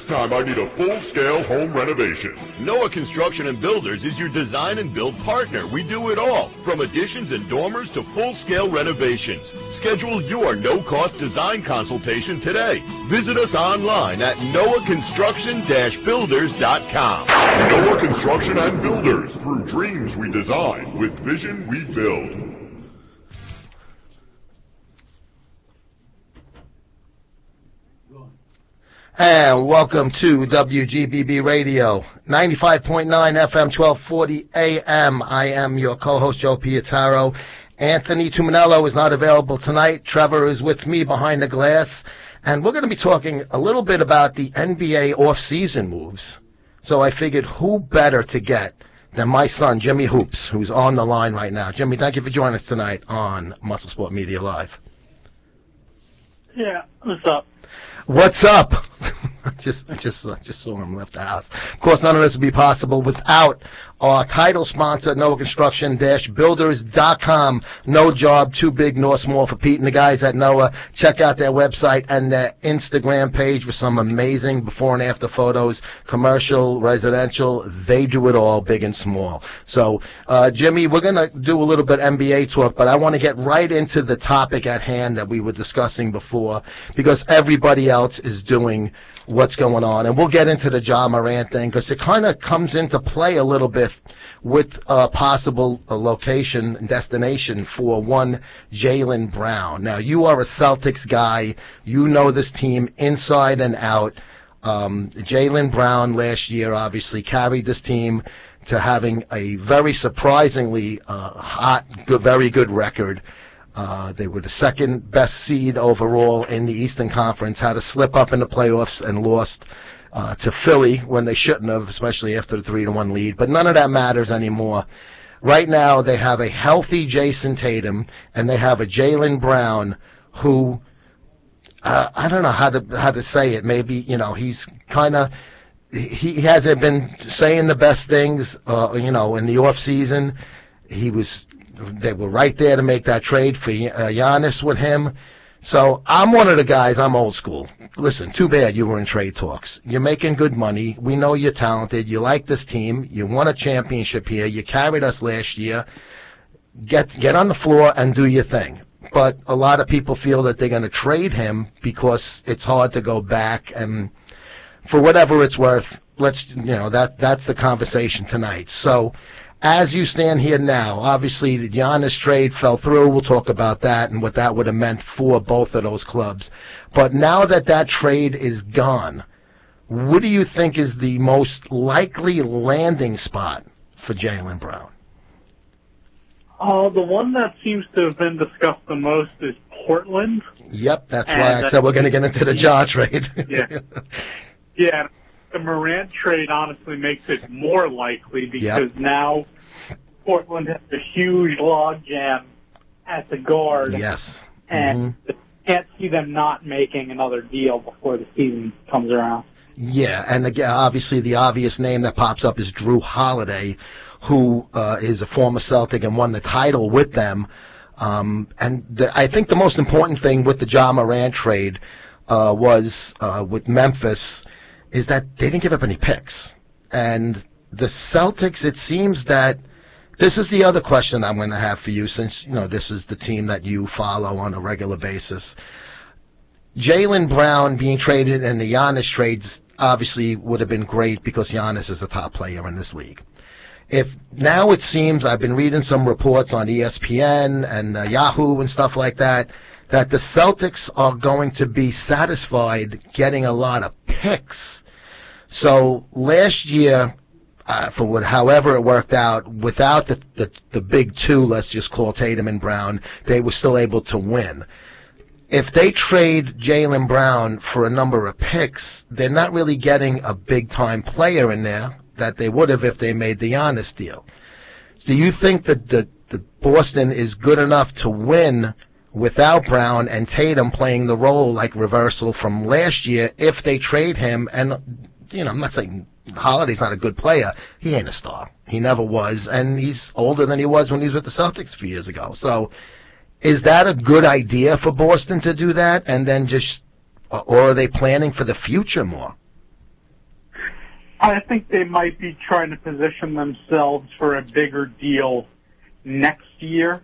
time I need a full-scale home renovation. Noah Construction and Builders is your design and build partner. We do it all, from additions and dormers to full-scale renovations. Schedule your no-cost design consultation today. Visit us online at noahconstruction-builders.com. Noah Construction and Builders. Through dreams we design, with vision we build. And welcome to WGBB Radio, 95.9 FM, 1240 AM. I am your co-host, Joe Pietaro. Anthony Tuminello is not available tonight. Trevor is with me behind the glass. And we're going to be talking a little bit about the NBA off-season moves. So I figured who better to get than my son, Jimmy Hoops, who's on the line right now. Jimmy, thank you for joining us tonight on Muscle Sport Media Live. Yeah, what's up? What's up? just saw him left the house. Of course, none of this would be possible without our title sponsor, Noah Construction-Builders.com. No job too big nor small for Pete and the guys at Noah. Check out their website and their Instagram page for some amazing before and after photos, commercial, residential. They do it all, big and small. So, Jimmy, we're going to do a little bit NBA talk, but I want to get right into the topic at hand that we were discussing before, because everybody else is doing what's going on. And we'll get into the Ja Morant thing because it kind of comes into play a little bit with a possible location and destination for one Jaylen Brown. Now, you are a Celtics guy. You know this team inside and out. Jaylen Brown last year obviously carried this team to having a very surprisingly hot, good, very good record. They were the second best seed overall in the Eastern Conference, had a slip up in the playoffs and lost to Philly when they shouldn't have, especially after the 3-1 lead. But none of that matters anymore. Right now, they have a healthy Jason Tatum, and they have a Jaylen Brown who, I don't know how to say it. Maybe, he's kind of, he hasn't been saying the best things, in the off season. They were right there to make that trade for Giannis with him. So I'm one of the guys, I'm old school. Listen, too bad you were in trade talks. You're making good money. We know you're talented. You like this team. You won a championship here. You carried us last year. Get on the floor and do your thing. But a lot of people feel that they're going to trade him because it's hard to go back. And for whatever it's worth, that's the conversation tonight. So, as you stand here now, obviously the Giannis trade fell through. We'll talk about that and what that would have meant for both of those clubs. But now that trade is gone, what do you think is the most likely landing spot for Jaylen Brown? The one that seems to have been discussed the most is Portland. Yep, that's why I said we're going to get into the Ja trade. Yeah. The Morant trade honestly makes it more likely because now Portland has a huge logjam at the guard. Yes. And can't see them not making another deal before the season comes around. Yeah, and again, obviously the obvious name that pops up is Drew Holiday, who is a former Celtic and won the title with them. I think the most important thing with the Ja Morant trade was with Memphis is that they didn't give up any picks. And the Celtics, it seems that this is the other question I'm going to have for you since, this is the team that you follow on a regular basis. Jaylen Brown being traded and the Giannis trades obviously would have been great because Giannis is the top player in this league. If now it seems, I've been reading some reports on ESPN and Yahoo and stuff like that the Celtics are going to be satisfied getting a lot of picks. So last year, however it worked out, without the big two, let's just call Tatum and Brown, they were still able to win. If they trade Jaylen Brown for a number of picks, they're not really getting a big-time player in there that they would have if they made the Giannis deal. Do you think that the Boston is good enough to win without Brown and Tatum playing the role like reversal from last year if they trade him? And, I'm not saying Holiday's not a good player. He ain't a star. He never was. And he's older than he was when he was with the Celtics a few years ago. So is that a good idea for Boston to do that? And then or are they planning for the future more? I think they might be trying to position themselves for a bigger deal next year.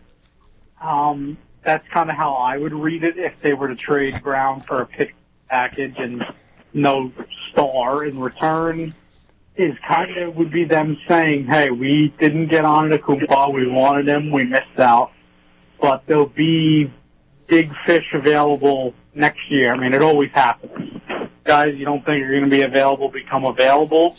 That's kind of how I would read it if they were to trade Brown for a pick package and no star in return. Is kind of would be them saying, hey, we didn't get on Antetokounmpo, we wanted him, we missed out, but there'll be big fish available next year. I mean, it always happens. Guys you don't think are going to be available become available,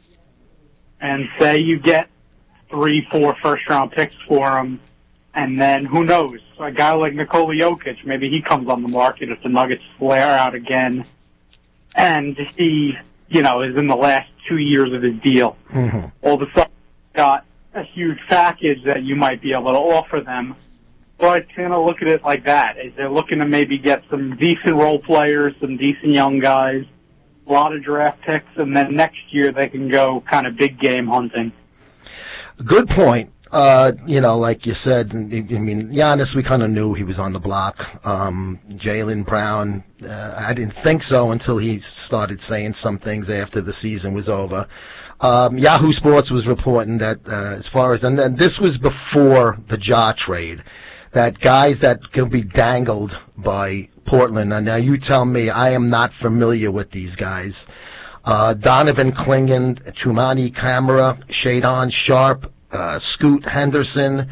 and say you get 3-4 first-round picks for them, and then who knows, a guy like Nikola Jokic, maybe he comes on the market if the Nuggets flare out again, and he, is in the last 2 years of his deal. Mm-hmm. All of a sudden, got a huge package that you might be able to offer them. But kind of look at it like that. They're looking to maybe get some decent role players, some decent young guys, a lot of draft picks, and then next year they can go kind of big game hunting. Good point. Like you said, I mean, Giannis, we kind of knew he was on the block. Jaylen Brown, I didn't think so until he started saying some things after the season was over. Yahoo Sports was reporting that and then this was before the Ja trade, that guys that could be dangled by Portland. And now you tell me, I am not familiar with these guys. Donovan Clingan, Chumani Camara, Shadon Sharp, Scoot Henderson,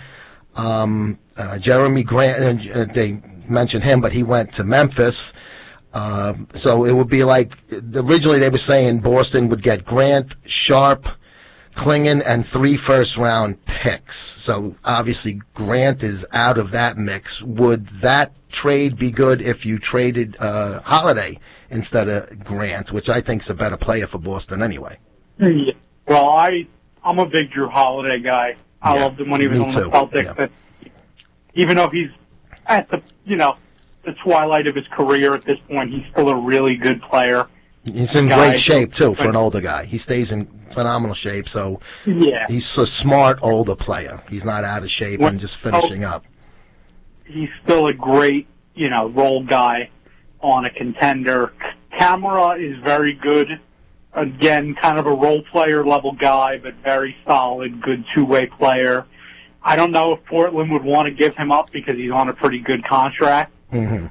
Jeremy Grant, they mentioned him, but he went to Memphis. So it would be like, originally they were saying Boston would get Grant, Sharp, Clingan, and 3 first-round picks. So obviously Grant is out of that mix. Would that trade be good if you traded Holiday instead of Grant, which I think is a better player for Boston anyway? Yeah. Well, I'm a big Drew Holiday guy. I loved him when he was on the Celtics. Yeah. But even though he's at the twilight of his career at this point, he's still a really good player. He's in great shape, too, for an older guy. He stays in phenomenal shape, so he's a smart, older player. He's not out of shape and just finishing up. He's still a great, role guy on a contender. Camara is very good. Again, kind of a role player level guy, but very solid, good two-way player. I don't know if Portland would want to give him up because he's on a pretty good contract. Mm-hmm.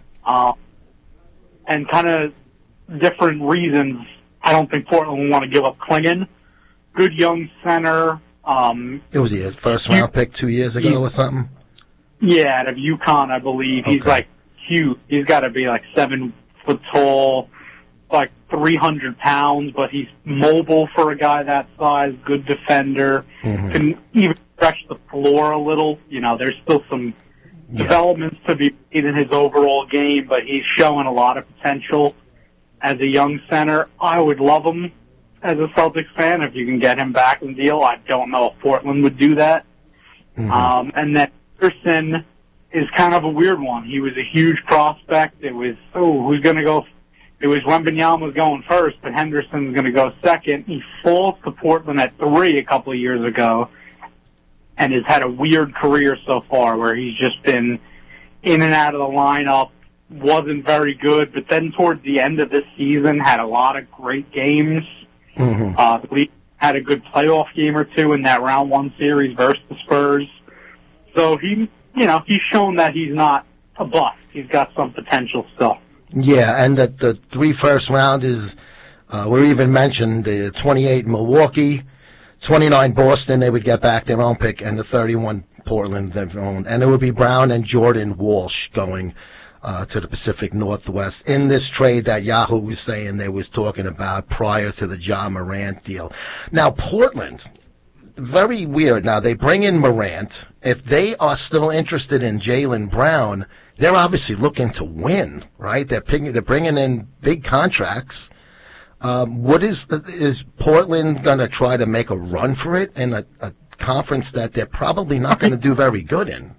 And kind of different reasons, I don't think Portland would want to give up Clingan. Good young center. It was a first-round pick 2 years ago or something? Yeah, out of UConn, I believe. Okay. He's like huge. He's got to be like 7 foot tall, like 300 pounds, but he's mobile for a guy that size, good defender, can even stretch the floor a little. There's still some developments to be made in his overall game, but he's showing a lot of potential as a young center. I would love him as a Celtics fan if you can get him back in the deal. I don't know if Portland would do that. And then Anderson is kind of a weird one. He was a huge prospect. It was, who's going to go? It was Wembanyama was going first, but Henderson's going to go second. He falls to Portland at 3 a couple of years ago and has had a weird career so far where he's just been in and out of the lineup, wasn't very good, but then towards the end of this season had a lot of great games. Had a good playoff game or two in that round 1 series versus the Spurs. So he's shown that he's not a bust. He's got some potential still. Yeah, and that the 3 first round is, we even mentioned the 28 Milwaukee, 29 Boston, they would get back their own pick, and the 31 Portland, their own. And it would be Brown and Jordan Walsh going to the Pacific Northwest in this trade that Yahoo was saying they was talking about prior to the Ja Morant deal. Now, Portland, very weird. Now, they bring in Morant. If they are still interested in Jaylen Brown, they're obviously looking to win, right? They're bringing in big contracts. What is Portland going to try to make a run for it in a conference that they're probably not going to do very good in?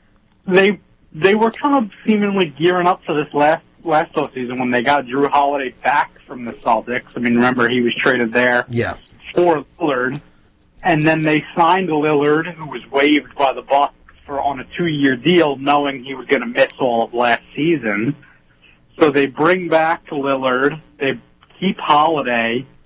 They were kind of seemingly gearing up for this last offseason when they got Drew Holiday back from the Celtics. I mean, remember he was traded there for Lillard. And then they signed Lillard, who was waived by the Bucks on a 2-year deal, knowing he was going to miss all of last season. So they bring back Lillard, they keep Holiday,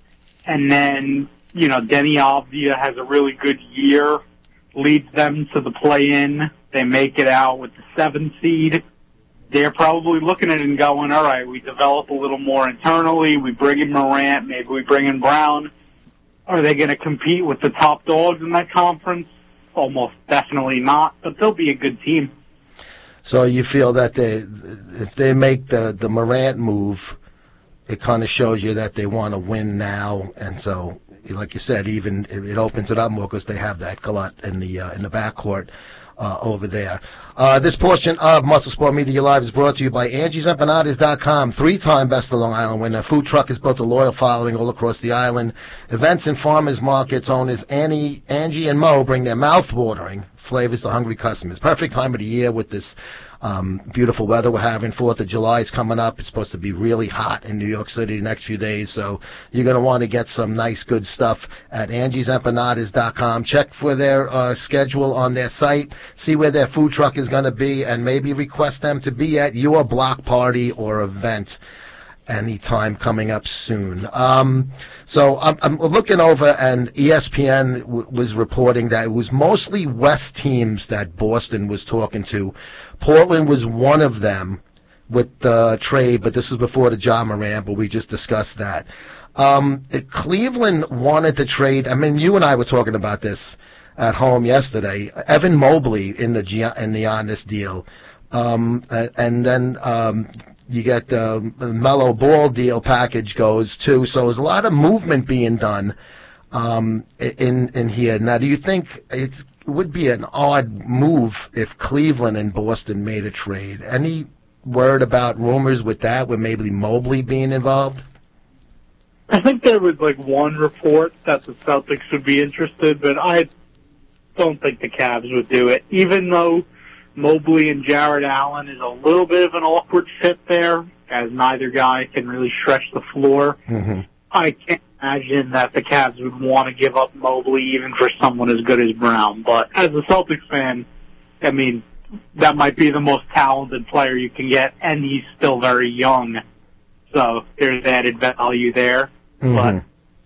and then, Denny Avdia has a really good year, leads them to the play-in. They make it out with the 7th seed. They're probably looking at it and going, all right, we develop a little more internally. We bring in Morant. Maybe we bring in Brown. Are they going to compete with the top dogs in that conference? Almost definitely not, but they'll be a good team. So you feel that if they make the Morant move, it kind of shows you that they want to win now, and so, like you said, even it opens it up more because they have that glut in the backcourt over there. This portion of Muscle Sport Media Live is brought to you by Angie'sEmpanadas.com. 3-time Best of Long Island winner. Food truck has built a loyal following all across the island. Events and farmers markets owners Angie and Mo bring their mouth-watering flavors to hungry customers. Perfect time of the year with this beautiful weather we're having. 4th of July is coming up. It's supposed to be really hot in New York City the next few days, so you're going to want to get some nice, good stuff at Angie'sEmpanadas.com. Check for their schedule on their site, see where their food truck is going to be, and maybe request them to be at your block party or event anytime coming up soon. So I'm looking over, and ESPN was reporting that it was mostly West teams that Boston was talking to. Portland was one of them with the trade, but this was before the Ja Morant, but we just discussed that. Cleveland wanted to trade. I mean, you and I were talking about this at home yesterday. Evan Mobley in the Giannis deal, and then you get the Melo Ball deal package goes too. So there's a lot of movement being done in here. Now, do you think it would be an odd move if Cleveland and Boston made a trade? Any word about rumors with that, with maybe Mobley being involved? I think there was one report that the Celtics would be interested, but I don't think the Cavs would do it. Even though Mobley and Jared Allen is a little bit of an awkward fit there, as neither guy can really stretch the floor. Mm-hmm. I can't imagine that the Cavs would want to give up Mobley even for someone as good as Brown. But as a Celtics fan, I mean, that might be the most talented player you can get, and he's still very young. So there's added value there. Mm-hmm. But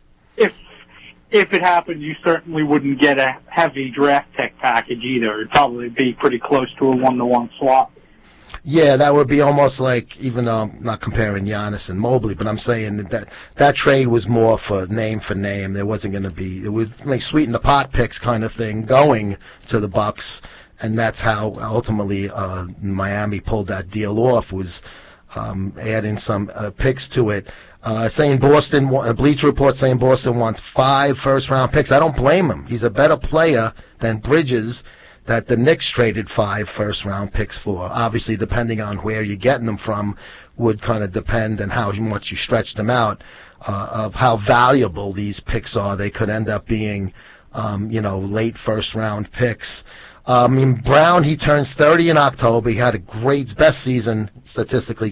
if it happened, you certainly wouldn't get a heavy draft tech package either. It'd probably be pretty close to a 1-to-1 swap. Yeah, that would be almost like, even though I'm not comparing Giannis and Mobley, but I'm saying that trade was more for name. There wasn't going to be, it would make sweeten the pot picks kind of thing going to the Bucks, and that's how ultimately Miami pulled that deal off, was adding some picks to it. Saying Boston, Bleacher Report saying Boston wants 5 first-round picks. I don't blame him. He's a better player than Bridges, that the Knicks traded 5 first-round picks for. Obviously, depending on where you're getting them from, would kind of depend on how much you stretch them out, of how valuable these picks are. They could end up being, late first-round picks. Brown, he turns 30 in October. He had a great, best season statistically,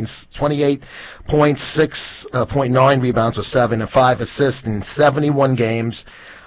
28.9 rebounds with 7 and 5 assists in 71 games.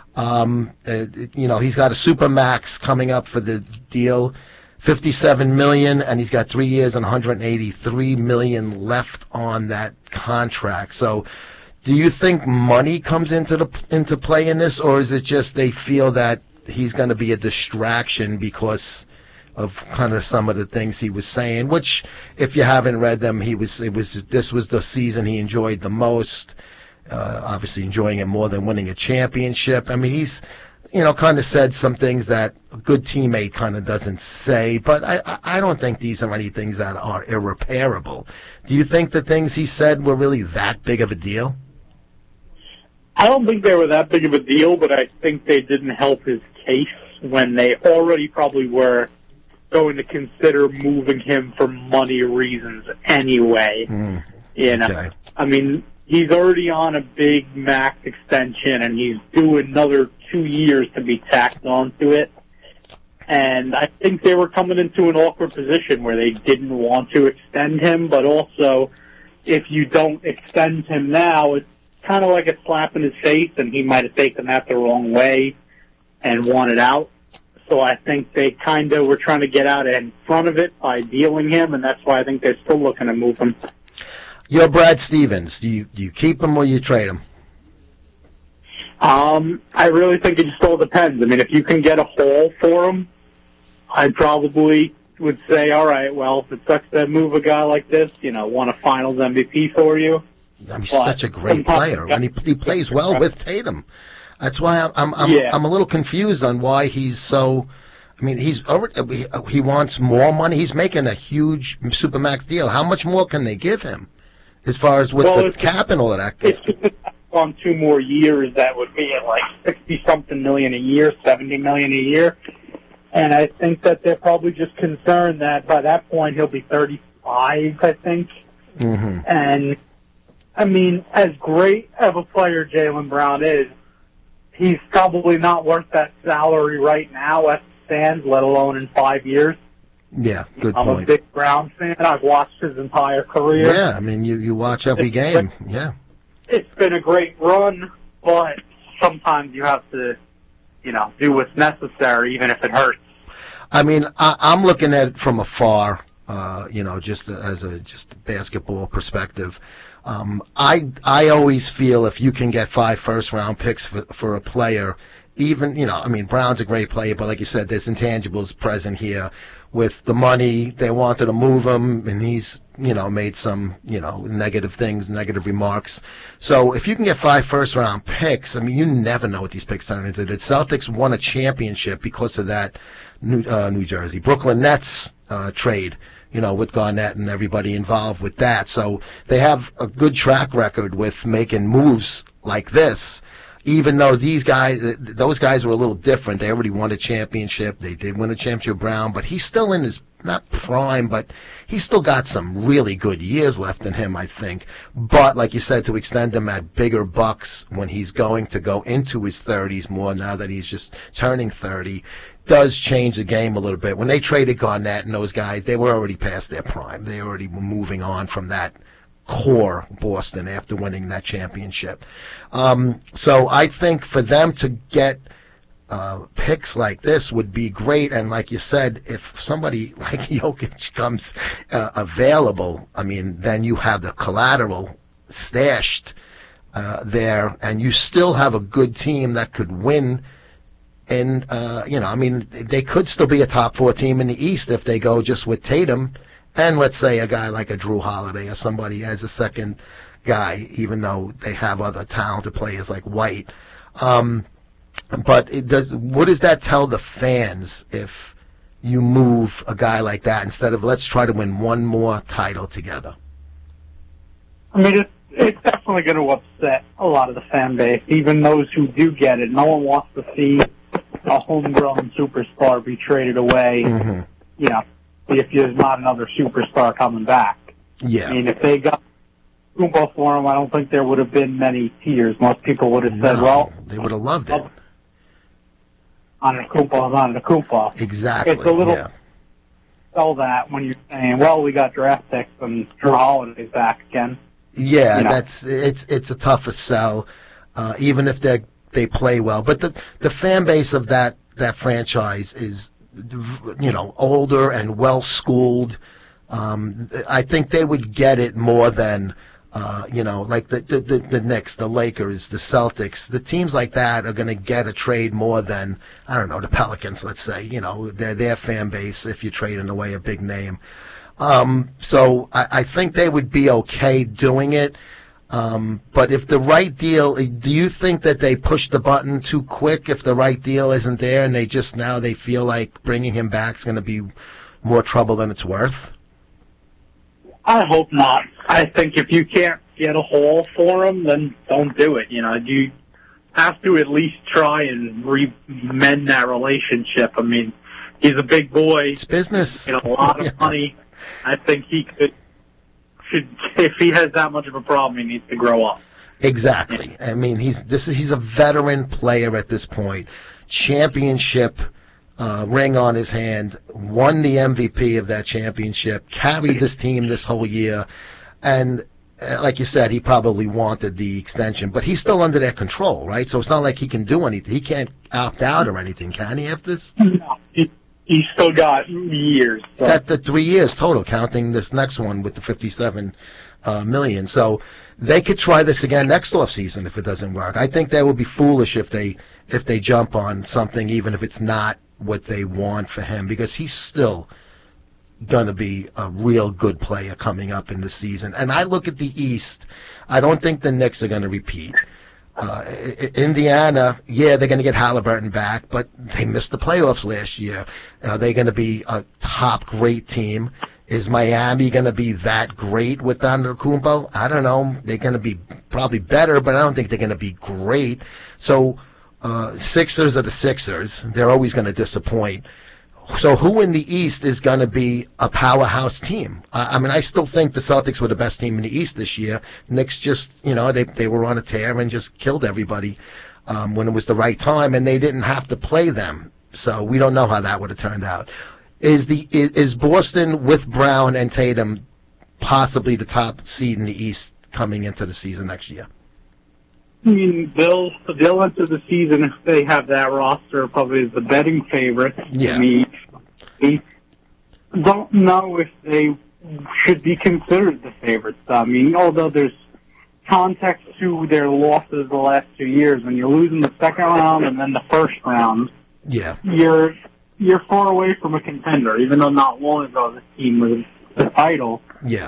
He's got a super max coming up for the deal, $57 million, and he's got 3 years and $183 million left on that contract. So, do you think money comes into play in this, or is it just they feel that he's going to be a distraction because of kind of some of the things he was saying? Which, if you haven't read them, this was the season he enjoyed the most. Obviously enjoying it more than winning a championship. I mean, he's, kind of said some things that a good teammate kind of doesn't say, but I don't think these are any things that are irreparable. Do you think the things he said were really that big of a deal? I don't think they were that big of a deal, but I think they didn't help his case when they already probably were going to consider moving him for money reasons anyway. Okay. I mean, he's already on a big max extension, and he's due another 2 years to be tacked onto it. And I think they were coming into an awkward position where they didn't want to extend him, but also, if you don't extend him now, it's kind of like a slap in his face, and he might have taken that the wrong way and wanted out. So I think they kind of were trying to get out in front of it by dealing him, and that's why I think they're still looking to move him. You're Brad Stevens. Do you keep him or you trade him? I really think it just all depends. I mean, if you can get a haul for him, I probably would say, all right, well, if it sucks to move a guy like this, won a Finals MVP for you. I mean, he's such a great player, and he plays well with Tatum. That's why I'm a little confused on why he's so. I mean, he wants more money. He's making a huge supermax deal. How much more can they give him, as far as with the cap and all of that? It's just on 2 more years, that would be at like $60-something million a year, $70 million a year. And I think that they're probably just concerned that by that point he'll be 35, I think. Mm-hmm. And, I mean, as great of a player Jaylen Brown is, he's probably not worth that salary right now as it stands, let alone in 5 years. Yeah, good point. I'm a big Brown fan. I've watched his entire career. Yeah, I mean, you watch every game. Yeah. It's been a great run, but sometimes you have to, do what's necessary, even if it hurts. I mean, I'm looking at it from afar, just as a basketball perspective. I always feel if you can get 5 first-round picks for a player, even, I mean, Brown's a great player, but like you said, there's intangibles present here. With the money, they wanted to move him, and he's, made some, negative remarks. So if you can get 5 first-round picks, I mean, you never know what these picks turn into. The Celtics won a championship because of that New Jersey. Brooklyn Nets trade, with Garnett and everybody involved with that. So they have a good track record with making moves like this. Even though those guys were a little different. They already won a championship. They did win a championship, Brown, but he's still in his, not prime, but he's still got some really good years left in him, I think. But, like you said, to extend him at bigger bucks when he's going to go into his 30s more now that he's just turning 30 does change the game a little bit. When they traded Garnett and those guys, they were already past their prime. They already were moving on from that core Boston after winning that championship. So I think for them to get picks like this would be great. And like you said, if somebody like Jokic comes available, I mean, then you have the collateral stashed there, and you still have a good team that could win. And, I mean, they could still be a top 4 team in the East if they go just with Tatum. And let's say a guy like a Drew Holiday or somebody as a second guy, even though they have other talented players like White. But what does that tell the fans if you move a guy like that instead of let's try to win one more title together? I mean, it's definitely going to upset a lot of the fan base, even those who do get it. No one wants to see a homegrown superstar be traded away, if there's not another superstar coming back. Yeah. I mean, if they got Kumpo for him, I don't think there would have been many tears. Most people would have said, well, they would have loved it. Antetokounmpo. Exactly. It's a little sell that when you're saying, well, we got draft picks and Drew Holiday's back again. Yeah, it's a tougher sell, even if they play well. But the fan base of that franchise is, older and well schooled. I think they would get it more than, like the Knicks, the Lakers, the Celtics. The teams like that are going to get a trade more than, I don't know, the Pelicans, let's say. Their fan base if you're trading away a big name. So I think they would be okay doing it. But if the right deal, do you think that they push the button too quick if the right deal isn't there and they feel like bringing him back is going to be more trouble than it's worth? I hope not. I think if you can't get a haul for him, then don't do it. You have to at least try and mend that relationship. I mean, he's a big boy. It's business. A lot of money. I think he if he has that much of a problem, he needs to grow up. Exactly. I mean, he's a veteran player at this point. Championship ring on his hand, won the MVP of that championship, carried this team this whole year, and like you said, he probably wanted the extension, but he's still under their control, right? So it's not like he can do anything. He can't opt out or anything, can he, after this? No, he's still got years. So. He's got the 3 years total, counting this next one with the $57 million. So they could try this again next offseason if it doesn't work. I think they would be foolish if they jump on something, even if it's not what they want for him, because he's still going to be a real good player coming up in the season. And I look at the East, I don't think the Knicks are going to repeat. Indiana, yeah, they're going to get Halliburton back, but they missed the playoffs last year. They're going to be a top great team. Is Miami going to be that great with Antetokounmpo? I don't know. They're going to be probably better, but I don't think they're going to be great. So Sixers are the Sixers. They're always going to disappoint. So who in the East is going to be a powerhouse team? I mean, I still think the Celtics were the best team in the East this year. Knicks just, they were on a tear and just killed everybody when it was the right time, and they didn't have to play them. So we don't know how that would have turned out. Is Boston with Brown and Tatum possibly the top seed in the East coming into the season next year? I mean, they'll enter the season if they have that roster probably as the betting favorite. Yeah. I mean, we don't know if they should be considered the favorites. I mean, although there's context to their losses the last 2 years, when you're losing the second round and then the first round, yeah, you're far away from a contender. Even though not long ago this team was the title, yeah,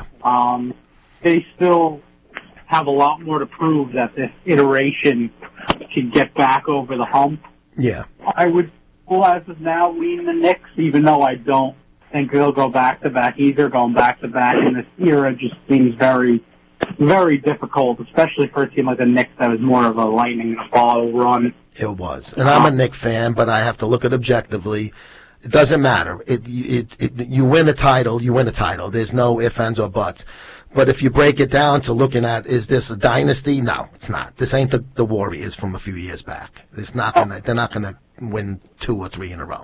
they still have a lot more to prove that this iteration can get back over the hump. Yeah. I would, as of now, lean the Knicks, even though I don't think they'll go back-to-back either. Going back-to-back in this era just seems very, very difficult, especially for a team like the Knicks that was more of a lightning in a bottle run. It was. And I'm a Knicks fan, but I have to look at it objectively. It doesn't matter. You win a title, you win a title. There's no ifs, ands, or buts. But if you break it down to looking at, is this a dynasty? No, it's not. This ain't the Warriors from a few years back. They're not gonna win 2 or 3 in a row.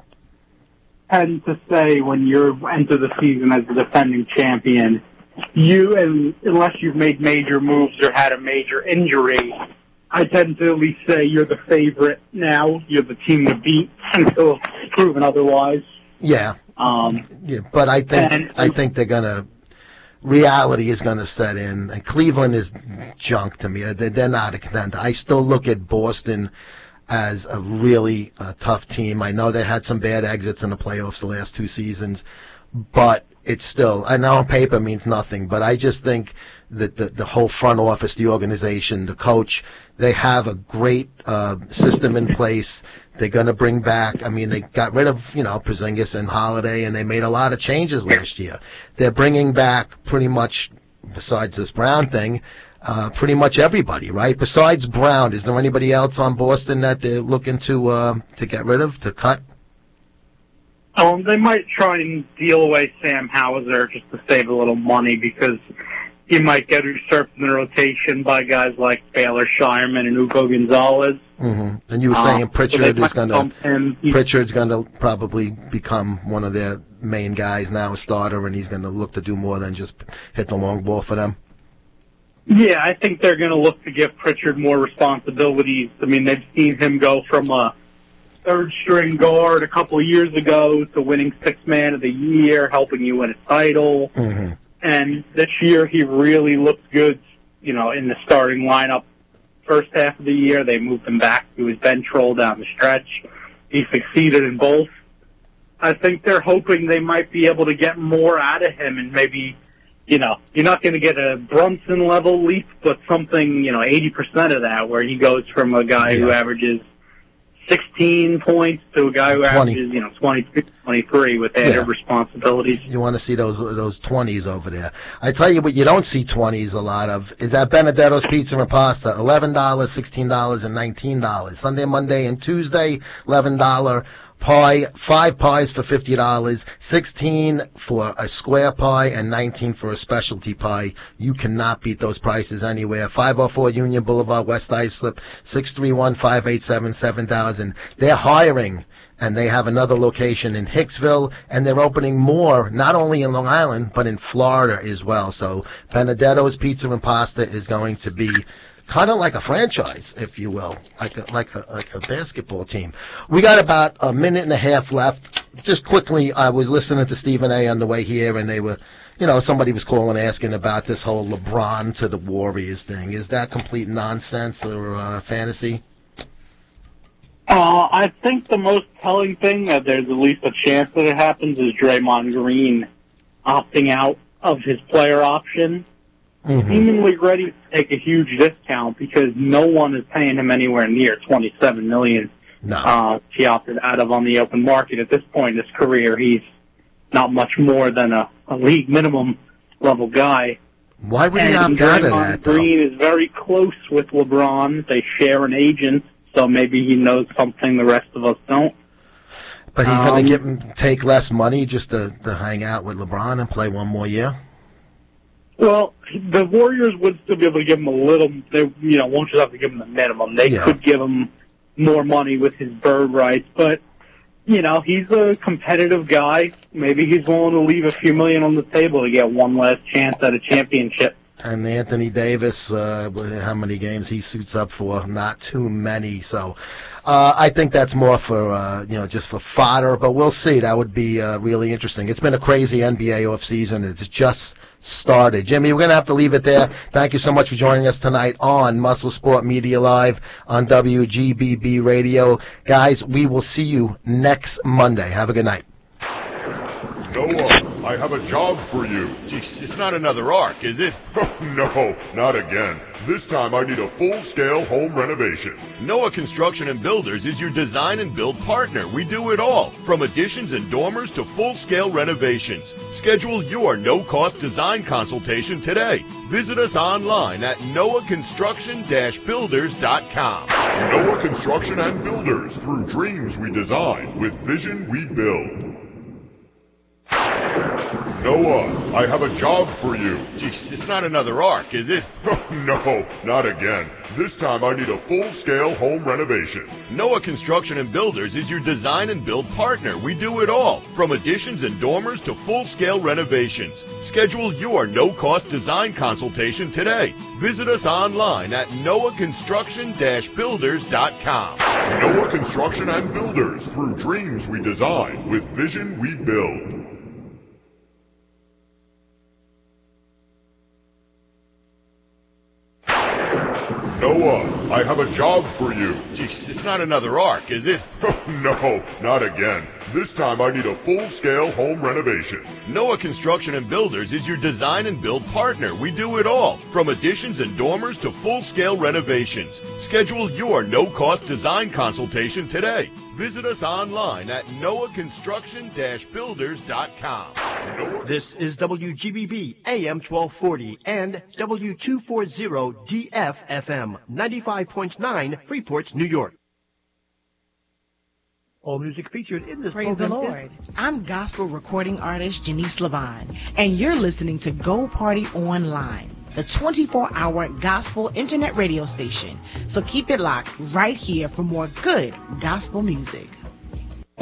And to say when you enter the season as the defending champion, unless you've made major moves or had a major injury, I tend to at least say you're the favorite now. You're the team to beat until proven otherwise. Yeah. But I think they're gonna. Reality is going to set in, and Cleveland is junk to me. They're not a contender. I still look at Boston as a really tough team. I know they had some bad exits in the playoffs the last 2 seasons, but it's still, I know on paper means nothing, but I just think that the whole front office, the organization, the coach, they have a great system in place. They're going to bring back, I mean, they got rid of, Porzingis and Holiday, and they made a lot of changes last year. They're bringing back pretty much, besides this Brown thing, pretty much everybody, right? Besides Brown, is there anybody else on Boston that they're looking to get rid of, to cut? They might try and deal away Sam Hauser just to save a little money, because he might get usurped in the rotation by guys like Baylor Shireman and Ugo Gonzalez. Mm-hmm. And you were saying Pritchard's going to probably become one of their main guys now, a starter, and he's going to look to do more than just hit the long ball for them. Yeah, I think they're going to look to give Pritchard more responsibilities. I mean, they've seen him go from a third-string guard a couple of years ago to winning Sixth Man of the Year, helping you win a title. Mm-hmm. And this year he really looked good, in the starting lineup. First half of the year, they moved him back to his bench role down the stretch. He succeeded in both. I think they're hoping they might be able to get more out of him, and maybe, you're not going to get a Brunson-level leap, but something, 80% of that, where he goes from a guy who averages 16 points to a guy who averages, 22, 23 with added responsibilities. You want to see those 20s over there. I tell you what you don't see 20s a lot of is at Benedetto's Pizza and Pasta. $11, $16, and $19. Sunday, Monday, and Tuesday, $11 pie, 5 pies for $50, 16 for a square pie, and 19 for a specialty pie. You cannot beat those prices anywhere. 504 Union Boulevard, West Islip, 631-587-7000. They're hiring, and they have another location in Hicksville, and they're opening more, not only in Long Island, but in Florida as well. So Benedetto's Pizza and Pasta is going to be kind of like a franchise, if you will, like a basketball team. We got about a minute and a half left. just quickly, I was listening to Stephen A. on the way here, and they were, somebody was calling asking about this whole LeBron to the Warriors thing. Is that complete nonsense or fantasy? I think the most telling thing, that there's at least a chance that it happens, is Draymond Green opting out of his player option. Seemingly ready to take a huge discount because no one is paying him anywhere near $27 million. No. He opted out of on the open market. At this point in his career, he's not much more than a league minimum level guy. Why would he opt out of that, though? Green is very close with LeBron. They share an agent, so maybe he knows something the rest of us don't. But he's going to take less money just to hang out with LeBron and play one more year? Well, the Warriors would still be able to give him a little. They, won't just have to give him the minimum. They could give him more money with his bird rights, but he's a competitive guy. Maybe he's willing to leave a few million on the table to get one last chance at a championship. And Anthony Davis, how many games he suits up for? Not too many. So I think that's more for, just for fodder. But we'll see. That would be really interesting. It's been a crazy NBA offseason. It's just started. Jimmy, we're going to have to leave it there. Thank you so much for joining us tonight on Muscle Sport Media Live on WGBB Radio. Guys, we will see you next Monday. Have a good night. Noah, I have a job for you. Jeez, it's not another Ark, is it? No, not again. This time I need a full-scale home renovation. Noah Construction and Builders is your design and build partner. We do it all, from additions and dormers to full-scale renovations. Schedule your no-cost design consultation today. Visit us online at noahconstruction-builders.com. Noah Construction and Builders. Through dreams we design, with vision we build. Noah, I have a job for you. Jeez, it's not another Ark, is it? No, not again. This time I need a full-scale home renovation. Noah Construction and Builders is your design and build partner. We do it all, from additions and dormers to full-scale renovations. Schedule your no-cost design consultation today. Visit us online at noahconstruction-builders.com. Noah Construction and Builders. Through dreams we design, with vision we build. Noah, I have a job for you. Jeez, it's not another Ark, is it? No, not again. This time I need a full-scale home renovation. Noah Construction and Builders is your design and build partner. We do it all, from additions and dormers to full-scale renovations. Schedule your no-cost design consultation today. Visit us online at noahconstruction-builders.com. This is WGBB AM 1240 and W240 DFFM 95.9 Freeport, New York. All music featured in this Praise the Lord. I'm gospel recording artist Janice Levine, and you're listening to Go Party Online, the 24-hour gospel internet radio station. So keep it locked right here for more good gospel music.